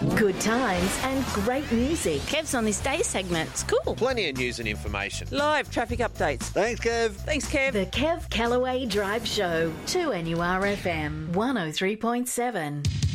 Good times and great music. Kev's on this day segment. It's cool. Plenty of news and information. Live traffic updates. Thanks, Kev. Thanks, Kev. The Kev Callaway Drive Show, 2NURFM 103.7.